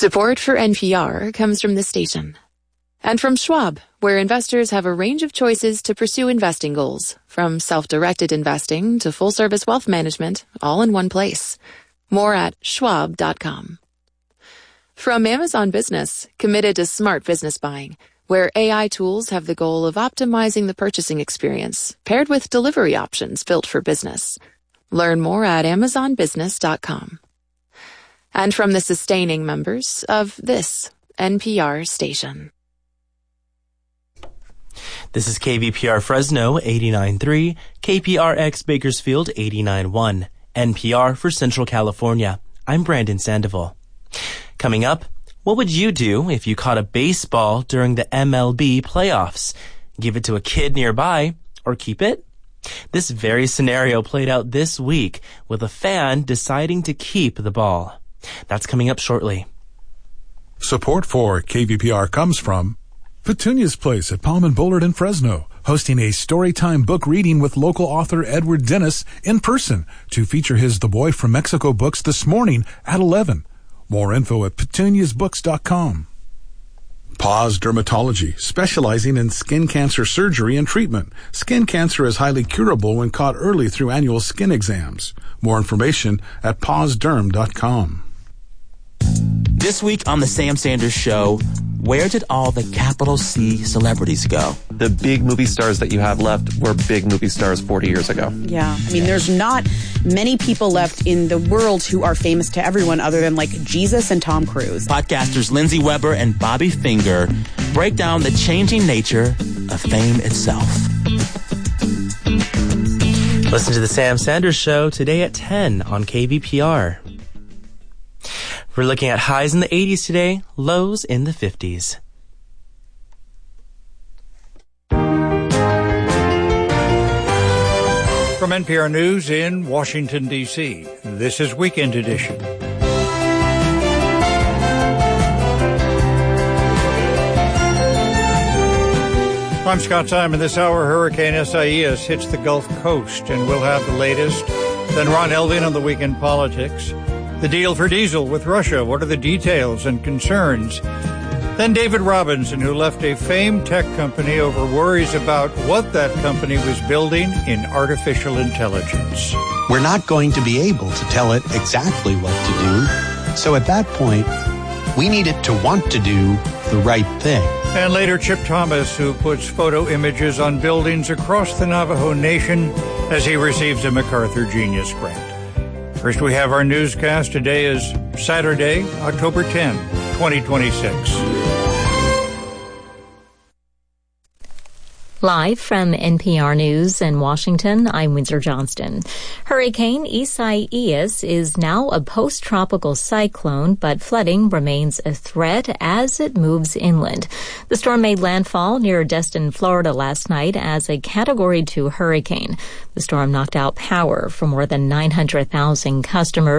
Support for NPR comes from this station. And from Schwab, where investors have a range of choices to pursue investing goals, from self-directed investing to full-service wealth management, all in one place. More at schwab.com. From Amazon Business, committed to smart business buying, where AI tools have the goal of optimizing the purchasing experience, paired with delivery options built for business. Learn more at amazonbusiness.com. And from the sustaining members of this NPR station. This is KVPR Fresno 89.3, KPRX Bakersfield 89.1, NPR for Central California. I'm Brandon Sandoval. Coming up, what would you do if you caught a baseball during the MLB playoffs? Give it to a kid nearby or keep it? This very scenario played out this week with a fan deciding to keep the ball. That's coming up shortly. Support for KVPR comes from Petunia's Place at Palm and Bullard in Fresno, hosting a storytime book reading with local author Edward Dennis in person to feature his The Boy from Mexico books this morning at 11. More info at petuniasbooks.com. Paws Dermatology, specializing in skin cancer surgery and treatment. Skin cancer is highly curable when caught early through annual skin exams. More information at pawsderm.com. This week on the Sam Sanders Show, where did all the capital C celebrities go? The big movie stars that you have left were big movie stars 40 years ago. Yeah, I mean, there's not many people left in the world who are famous to everyone other than, like, Jesus and Tom Cruise. Podcasters Lindsay Weber and Bobby Finger break down the changing nature of fame itself. Listen to the Sam Sanders Show today at 10 on KVPR. We're looking at highs in the 80s today, lows in the 50s. From NPR News in Washington, D.C., this is Weekend Edition. I'm Scott Simon. This hour, Hurricane Isaias hits the Gulf Coast, and we'll have the latest. Then Ron Elving on the Weekend Politics. The deal for diesel with Russia. What are the details and concerns? Then David Robinson, who left a famed tech company over worries about what that company was building in artificial intelligence. We're not going to be able to tell it exactly what to do. So at that point, we need it to want to do the right thing. And later, Chip Thomas, who puts photo images on buildings across the Navajo Nation as he receives a MacArthur Genius Grant. First, we have our newscast. Today is Saturday, October 10, 2026. Live from NPR News in Washington, I'm Windsor Johnston. Hurricane Isaias is now a post-tropical cyclone, but flooding remains a threat as it moves inland. The storm made landfall near Destin, Florida last night as a Category 2 hurricane. The storm knocked out power for more than 900,000 customers.